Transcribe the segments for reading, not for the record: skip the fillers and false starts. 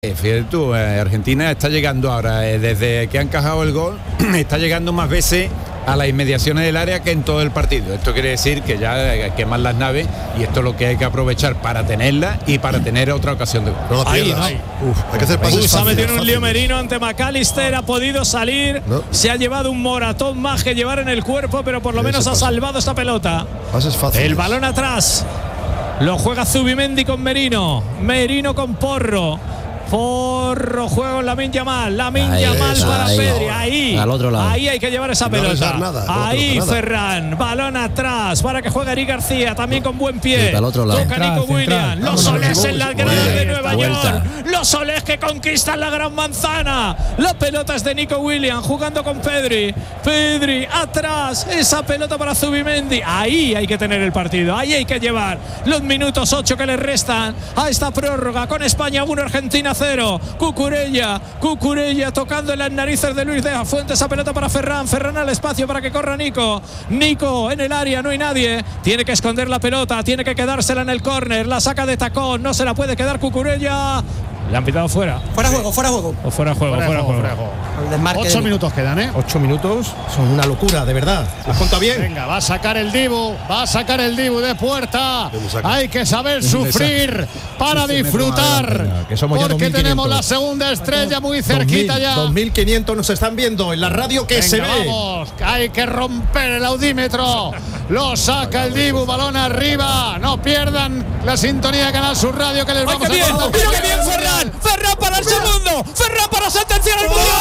Fíjate tú, Argentina está llegando ahora, desde que ha encajado el gol, está llegando más veces a las inmediaciones del área que en todo el partido. Esto quiere decir que ya queman las naves y esto es lo que hay que aprovechar para tenerla y para tener otra ocasión de gol. Hay que hacer pases se ha fáciles, metido en un lío Merino ante McAllister, ha podido salir, se ha llevado un moratón más que llevar en el cuerpo, pero por lo menos ha salvado esta pelota. Pases fáciles. El balón atrás, lo juega Zubimendi con Merino, Merino con Porro. Porro juega en Lamine Yamal para Pedri, ahí, al otro lado. Ahí hay que llevar esa pelota. Ahí Ferran, balón atrás para que juegue Eric García, también con buen pie. Al otro lado. Toca Nico Williams, los Solés en las gradas de Nueva York, los Solés que conquistan la Gran Manzana. La pelota es de Nico Williams jugando con Pedri. Pedri atrás, esa pelota para Zubimendi. Ahí hay que tener el partido, ahí hay que llevar los minutos 8 que le restan a esta prórroga con España 1, Argentina 0. Cucurella tocando en las narices de Luis de la Fuente. Esa pelota para Ferran al espacio para que corra Nico en el área, no hay nadie, tiene que esconder la pelota, tiene que quedársela en el córner, la saca de tacón, no se la puede quedar Cucurella. Le han pitado fuera. Fuera juego. O fuera juego. 8 minutos quedan, 8 minutos son una locura, de verdad. ¿Has contado bien? Venga, va a sacar el Dibu de puerta. Hay que saber sufrir para disfrutar. Porque tenemos la segunda estrella muy cerquita ya. 2.500 nos están viendo en la radio que se ve. Vamos, hay que romper el audímetro. Lo saca el Dibu, balón arriba. No pierdan la sintonía de Canal Sur Radio que les vamos a contar. ¡Mira qué bien, Ferran! ¡Ferran para el segundo! ¡Ferran para sentenciar el mundial!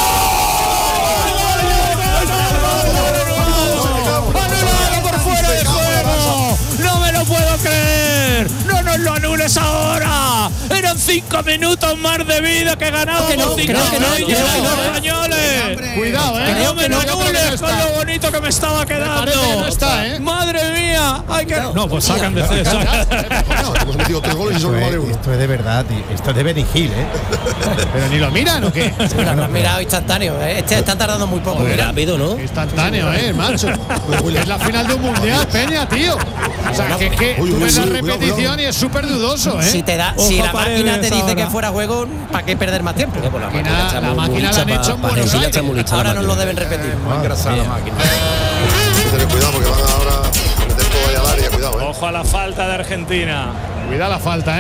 ¡Anulado por fuera de juego! ¡No me lo puedo creer! ¡No nos lo anules ahora! Eran 5 minutos más de vida que ganaba los 5 españoles. Cuidado, no me lo anules con lo bonito que me estaba quedando. No está, Madre mía, hay que. No, pues sacan de César. Hemos metido 3 goles y solo vale 1. Esto es de verdad, esto es de Benny Hill, Pero ni lo miran o qué. Lo has mirado instantáneo, está tardando muy poco. Muy rápido, ¿no? Instantáneo, macho. Es la final de un mundial, Peña, tío. O sea, que es que tú ves la repetición y es súper dudoso, Si la máquina te dice que fuera juego, ¿para qué perder más tiempo? La máquina la han hecho en Buenos Aires. Ahora nos lo deben repetir. Muy engrasada la máquina. Tener cuidado porque van ahora a meter todo ahí al área, cuidado, Ojo a la falta de Argentina. Cuidado la falta,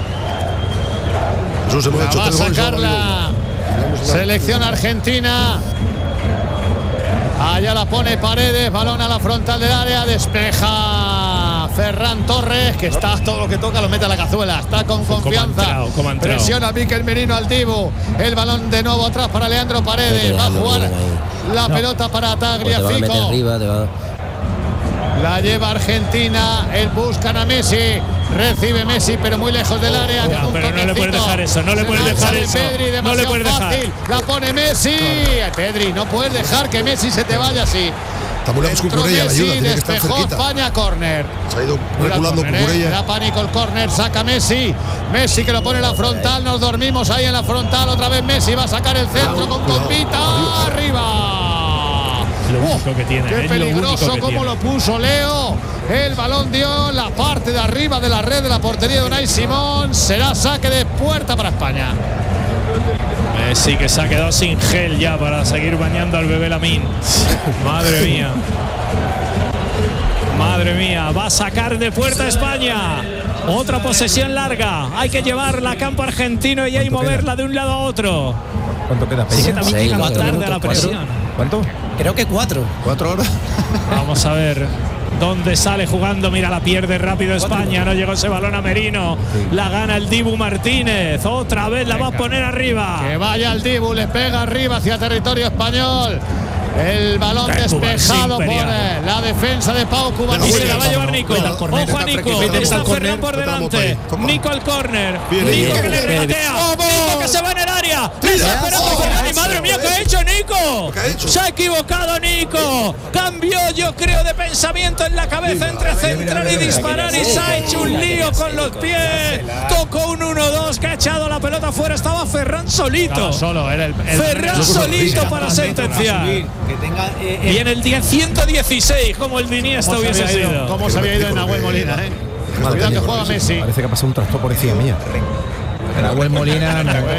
Jesús, hemos hecho va a 3 goles. sacar la selección argentina. Allá la pone Paredes, balón a la frontal del área, despeja Ferran Torres, que está todo lo que toca lo mete a la cazuela, está con confianza. Presiona a Mikel Merino al Dibu, el balón de nuevo atrás para Leandro Paredes, va a jugar la pelota para Tagliafico. La lleva Argentina, él buscan a Messi, recibe Messi pero muy lejos del área. Pero no le puedes dejar eso, no le puedes dejar eso. Pedri, no le puedes dejar. La pone Messi. Pedri, no puedes dejar que Messi se te vaya así. Está muy lejos Cucurella, la ayuda, tiene que estar cerquita. España, córner. Se ha ido reculando Cucurella. Da pánico el córner, saca Messi. Messi que lo pone en la frontal, nos dormimos ahí en la frontal. Otra vez Messi va a sacar el centro con Compita. Arriba. Lo único que tiene. Qué peligroso como lo puso Leo. El balón dio en la parte de arriba de la red de la portería de Unai Simón. Será saque de puerta para España. Messi que se ha quedado sin gel ya para seguir bañando al bebé Lamine. Madre mía. Madre mía, va a sacar de puerta España. Otra posesión larga. Hay que llevarla a campo argentino y ahí moverla de un lado a otro. ¿Cuánto queda? Es que también llega tarde a la presión. ¿Cuánto? Creo que 4. 4 horas. Vamos a ver dónde sale jugando. Mira, la pierde rápido España. No llegó ese balón a Merino. La gana el Dibu Martínez. Otra vez la va a poner arriba. Que vaya el Dibu, le pega arriba hacia territorio español. El balón despejado por la defensa de Pau Cubarsí. Y se la va a llevar Nico. Ojo a Nico. Está Ferran por delante. Nico al córner. Nico que le regatea. Nico que se va en el área. Y madre mía, ¿qué ha hecho Nico? Se ha equivocado Nico. Cambió, yo creo, de pensamiento en la cabeza entre centrar y disparar. Y se ha hecho un lío con los pies. Tocó un 1-2 que ha echado la pelota fuera. Estaba Ferran solito. Ferran solito para sentenciar. Que tenga, y en el día 116, como el de Iniesta hubiese sido. ¿Cómo se había ido en Nahuel Molina? Cuidado que juega Messi. Parece que ha pasado un tractor por encima mía. Nahuel Molina,